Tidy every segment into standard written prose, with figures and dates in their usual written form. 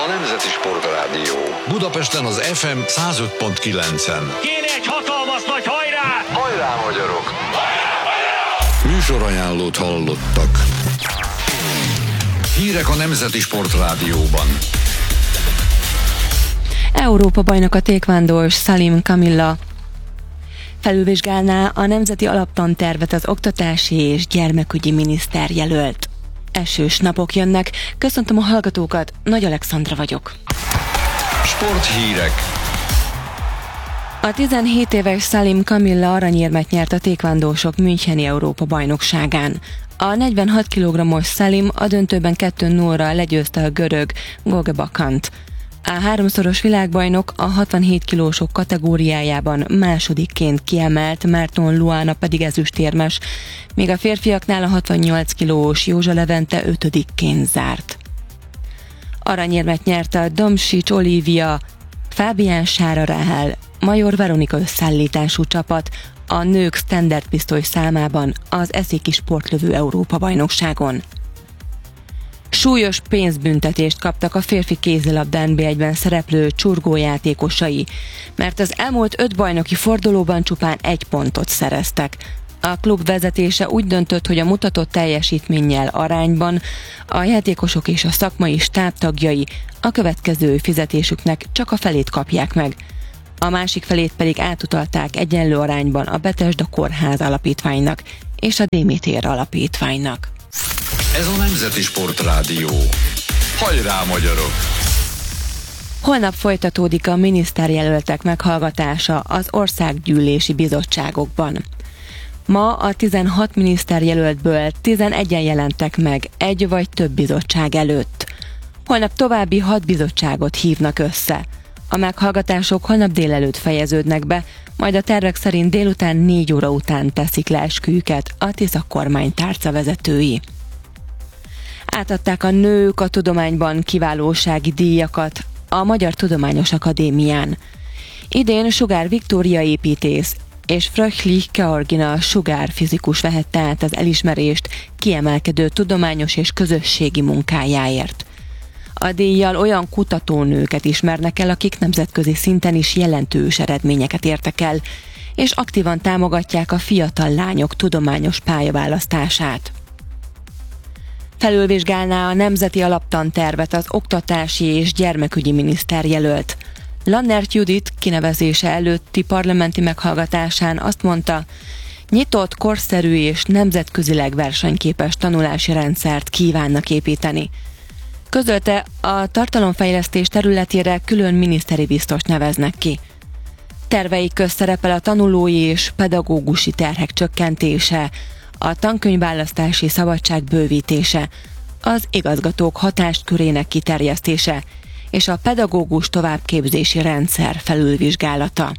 Nemzeti Sportrádió. Budapesten az FM 105.9-en. Kéne egy hatalmas nagy hajrá! Hajrá, magyarok! Műsorajánlót hallottak. Hírek a Nemzeti Sportrádióban. Európa-bajnok a taekwondós Salim Camilla felülvizsgálná a nemzeti alaptantervet az oktatási és gyermekügyi miniszter jelölt. Esős napok jönnek. Köszöntöm a hallgatókat, Nagy Alexandra vagyok. Sporthírek. A 17 éves Salim Camilla aranyérmet nyert a taekwondósok Müncheni Európa-bajnokságán. A 46 kg-os Salim a döntőben 2-0-ra legyőzte a görög Goge Bakant. A háromszoros világbajnok a 67 kilósok kategóriájában másodikként kiemelt, Márton Luana pedig ezüstérmes, míg a férfiaknál a 68 kilós Józsa Levente ötödikként zárt. Aranyérmet nyerte a Domsics Olivia, Fábián Sára Ráhel, Major Veronika összeállítású csapat a nők standard pisztoly számában az eszéki sportlövő Európa-bajnokságon. Súlyos pénzbüntetést kaptak a férfi kézilabda NB1-ben szereplő csurgójátékosai, mert az elmúlt 5 bajnoki fordulóban csupán 1 pontot szereztek. A klub vezetése úgy döntött, hogy a mutatott teljesítménnyel arányban a játékosok és a szakmai stáb tagjai a következő fizetésüknek csak a felét kapják meg. A másik felét pedig átutalták egyenlő arányban a Bethesda Kórház Alapítványnak és a Démétér Alapítványnak. Ez a Nemzeti Sportrádió. Hajrá, magyarok! Holnap folytatódik a miniszterjelöltek meghallgatása az országgyűlési bizottságokban. Ma a 16 miniszterjelöltből 11-en jelentek meg egy vagy több bizottság előtt. Holnap további 6 bizottságot hívnak össze. A meghallgatások holnap délelőtt fejeződnek be, majd a tervek szerint délután 4 óra után teszik le esküjüket a Tisza kormány tárcavezetői. Átadták a nők a tudományban kiválósági díjakat a Magyar Tudományos Akadémián. Idén Sugár Viktória építész és Fröhlich Georgina Sugár fizikus vehette át az elismerést kiemelkedő tudományos és közösségi munkájáért. A díjjal olyan kutatónőket ismernek el, akik nemzetközi szinten is jelentős eredményeket értek el, és aktívan támogatják a fiatal lányok tudományos pályaválasztását. Felülvizsgálná a nemzeti alaptantervet az oktatási és gyermekügyi miniszter jelölt. Lannert Judit kinevezése előtti parlamenti meghallgatásán azt mondta, nyitott, korszerű és nemzetközileg versenyképes tanulási rendszert kívánnak építeni. Közölte, a tartalomfejlesztés területére külön miniszteri biztost neveznek ki. Terveik közt szerepel a tanulói és pedagógusi terhek csökkentése, a tankönyvválasztási szabadság bővítése, az igazgatók hatáskörének kiterjesztése és a pedagógus továbbképzési rendszer felülvizsgálata.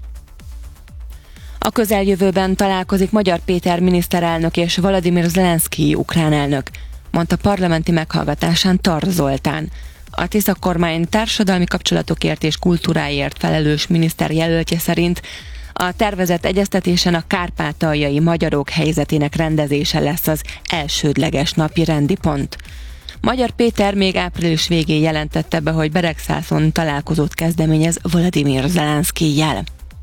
A közeljövőben találkozik Magyar Péter miniszterelnök és Volodymyr Zelenszkij ukrán elnök, mondta parlamenti meghallgatásán Tar Zoltán. A Tisza kormány társadalmi kapcsolatokért és kultúráért felelős miniszter jelöltje szerint a tervezett egyeztetésen a kárpátaljai magyarok helyzetének rendezése lesz az elsődleges napi rendi pont. Magyar Péter még április végén jelentette be, hogy Beregszászon találkozót kezdeményez Volodymyr Zelenszkijjel.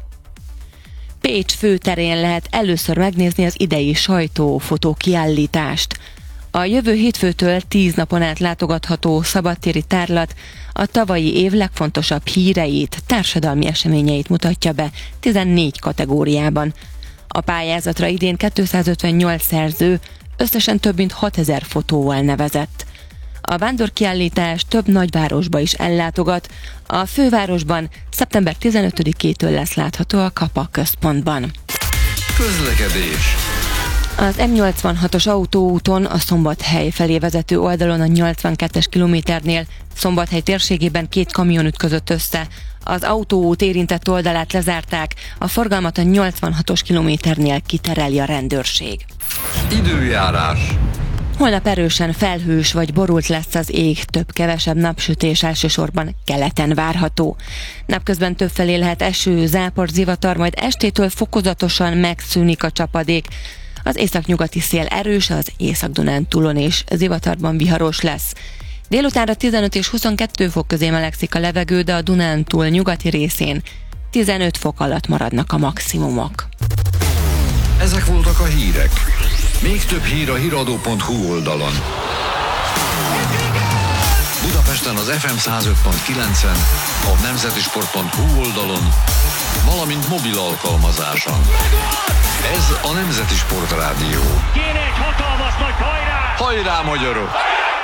Pécs főterén lehet először megnézni az idei sajtófotó kiállítást. A jövő hétfőtől 10 napon át látogatható szabadtéri tárlat a tavalyi év legfontosabb híreit, társadalmi eseményeit mutatja be 14 kategóriában. A pályázatra idén 258 szerző összesen több mint 6000 fotóval nevezett. A vándorkiállítás több nagyvárosba is ellátogat, a fővárosban szeptember 15-től lesz látható a Kapa központban. Közlekedés. Az M86-os autóúton a Szombathely felé vezető oldalon a 82-es kilométernél Szombathely térségében 2 kamion ütközött össze. Az autóút érintett oldalát lezárták, a forgalmat a 86-os kilométernél kitereli a rendőrség. Időjárás. Holnap erősen felhős vagy borult lesz az ég, több-kevesebb napsütés elsősorban keleten várható. Napközben többfelé lehet eső, zápor, zivatar, majd estétől fokozatosan megszűnik a csapadék. Az északnyugati szél erős, az Észak-Dunántúlon és zivatarban viharos lesz. Délutánra 15 és 22 fok közé melegszik a levegő, de a Dunántúl nyugati részén 15 fok alatt maradnak a maximumok. Ezek voltak a hírek. Még több hír a hiradó.hu oldalon. Budapesten az FM 105.9-en, a nemzetisport.hu oldalon, valamint mobil alkalmazáson. Ez a Nemzeti Sport Rádió. Kéne egy hatalmas nagy hajrá! Hajrá, magyarok!